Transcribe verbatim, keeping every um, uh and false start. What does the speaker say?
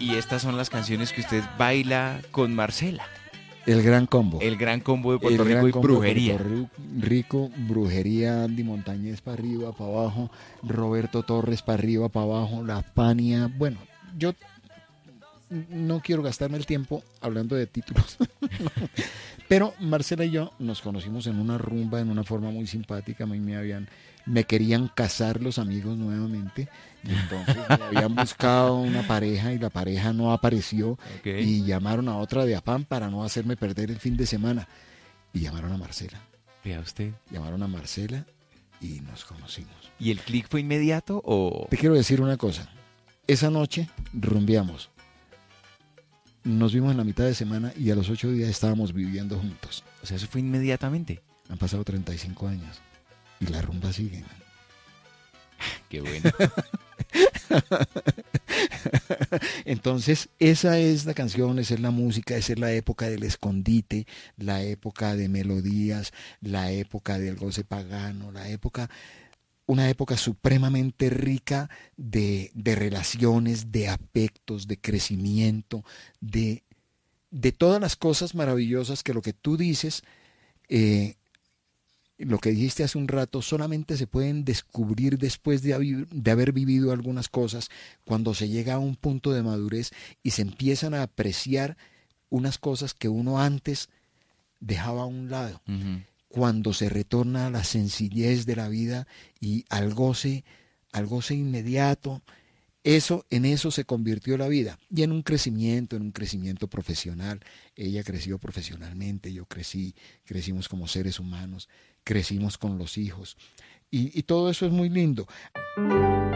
Y estas son las canciones que usted baila con Marcela. El Gran Combo. El Gran Combo de Puerto El Rico Gran y Combo de Brujería. Puerto Rico, Brujería, Andy Montañez para arriba, para abajo, Roberto Torres para arriba, para abajo, La Fania. Bueno, yo no quiero gastarme el tiempo hablando de títulos. Pero Marcela y yo nos conocimos en una rumba en una forma muy simpática. A mí me habían, me querían casar los amigos nuevamente. Y entonces me habían buscado una pareja y la pareja no apareció. Okay. Y llamaron a otra de afán para no hacerme perder el fin de semana. Y llamaron a Marcela. Vea usted. Llamaron a Marcela y nos conocimos. ¿Y el click fue inmediato o...? Te quiero decir una cosa. Esa noche rumbeamos. Nos vimos en la mitad de semana y a los ocho días estábamos viviendo juntos. O sea, eso fue inmediatamente. Han pasado treinta y cinco años y la rumba sigue. Qué bueno. Entonces, esa es la canción, esa es la música, esa es la época del escondite, la época de melodías, la época del goce pagano, la época... Una época supremamente rica de, de relaciones, de afectos, de crecimiento, de, de todas las cosas maravillosas que lo que tú dices, eh, lo que dijiste hace un rato, solamente se pueden descubrir después de, haber, de haber vivido algunas cosas, cuando se llega a un punto de madurez y se empiezan a apreciar unas cosas que uno antes dejaba a un lado. Uh-huh. Cuando se retorna a la sencillez de la vida y al goce, al goce inmediato, eso, en eso se convirtió la vida. Y en un crecimiento, en un crecimiento profesional. Ella creció profesionalmente, yo crecí, crecimos como seres humanos, crecimos con los hijos. Y, y todo eso es muy lindo.